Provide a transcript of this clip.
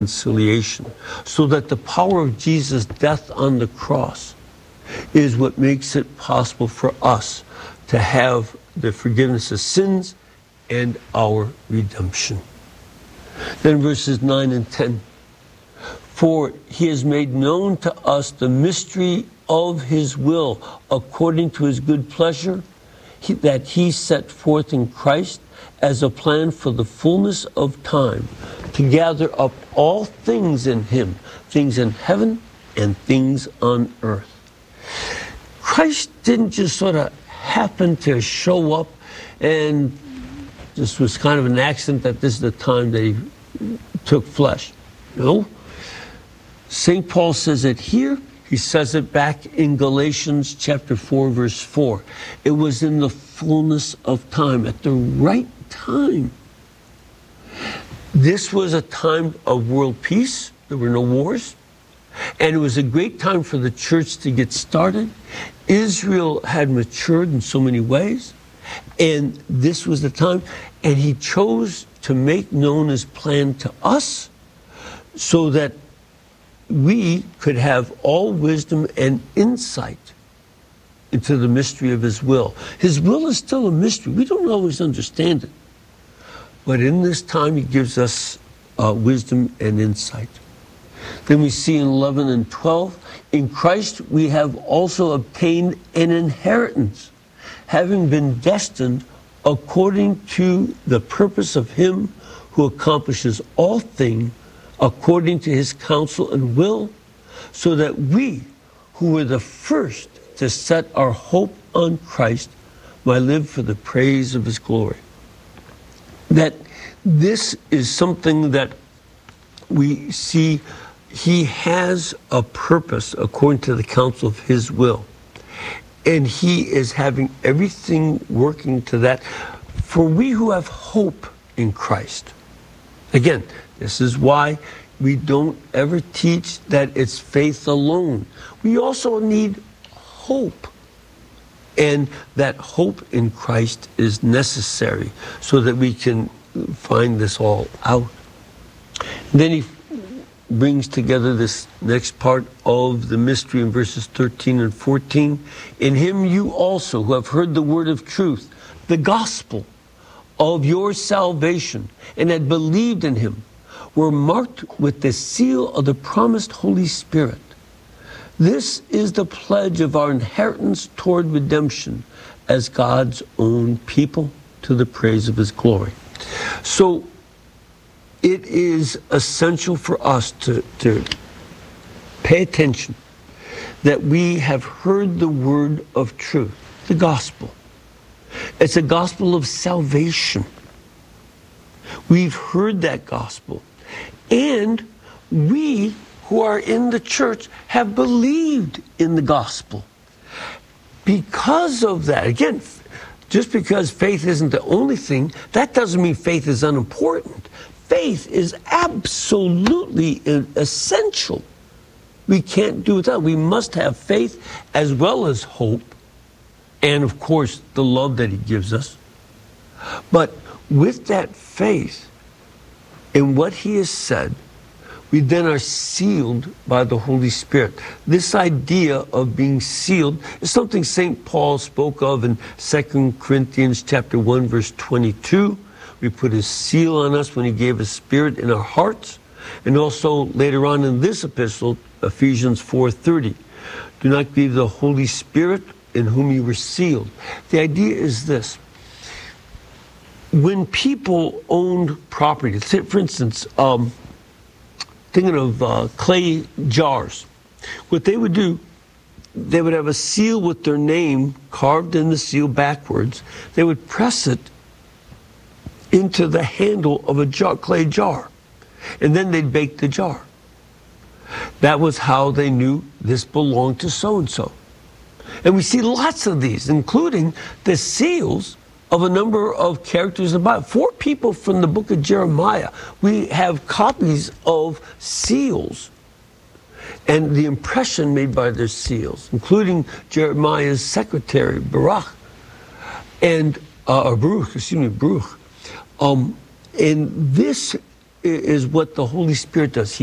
reconciliation, so that the power of Jesus' death on the cross is what makes it possible for us to have the forgiveness of sins and our redemption. Then verses 9 and 10. For he has made known to us the mystery of his will, according to his good pleasure, that he set forth in Christ as a plan for the fullness of time, to gather up all things in him, things in heaven and things on earth. Christ didn't just sort of happen to show up and this was kind of an accident that this is the time that he took flesh. No. St. Paul says it here. He says it back in Galatians chapter 4, verse 4. It was in the fullness of time, at the right time. This was a time of world peace. There were no wars. And it was a great time for the church to get started. Israel had matured in so many ways. And this was the time. And he chose to make known his plan to us so that we could have all wisdom and insight into the mystery of his will. His will is still a mystery. We don't always understand it. But in this time, he gives us wisdom and insight. Then we see in 11 and 12, in Christ we have also obtained an inheritance, having been destined according to the purpose of him who accomplishes all things according to his counsel and will, so that we, who were the first to set our hope on Christ, might live for the praise of his glory. That this is something that we see he has a purpose according to the counsel of his will. And he is having everything working to that. For we who have hope in Christ. Again, this is why we don't ever teach that it's faith alone. We also need hope. And that hope in Christ is necessary so that we can find this all out. And then he brings together this next part of the mystery in verses 13 and 14. In him you also, who have heard the word of truth, the gospel of your salvation, and had believed in him, were marked with the seal of the promised Holy Spirit. This is the pledge of our inheritance toward redemption as God's own people, to the praise of his glory. So it is essential for us to pay attention that we have heard the word of truth, the gospel. It's a gospel of salvation. We've heard that gospel. And we who are in the church have believed in the gospel. Because of that, again, just because faith isn't the only thing, that doesn't mean faith is unimportant. Faith is absolutely essential. We can't do without. We must have faith as well as hope. And of course, the love that he gives us. But with that faith in what he has said, we then are sealed by the Holy Spirit. This idea of being sealed is something St. Paul spoke of in 2 Corinthians chapter 1, verse 22. We put his seal on us when he gave his spirit in our hearts. And also later on in this epistle, Ephesians 4:30. Do not grieve the Holy Spirit in whom you were sealed. The idea is this. When people owned property, for instance, thinking of clay jars, what they would do, they would have a seal with their name carved in the seal backwards. They would press it into the handle of a jar, clay jar, and then they'd bake the jar. That was how they knew this belonged to so-and-so. And we see lots of these, including the seals of a number of characters in the Bible. 4 people from the book of Jeremiah, we have copies of seals and the impression made by their seals, including Jeremiah's secretary, Baruch. And Baruch. And this is what the Holy Spirit does.